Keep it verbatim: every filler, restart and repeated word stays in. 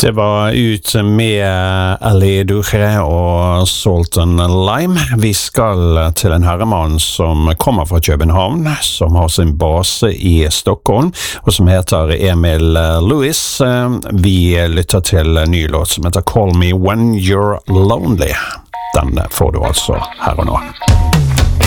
Det var ut med Ali Duche og Sultan Lime. Vi skal til en herremann som kommer fra København, som har sin base i Stockholm, og som heter Emil Lewis. Vi lytter til en ny låt som heter Call Me When You're Lonely. Den får du altså her og nå.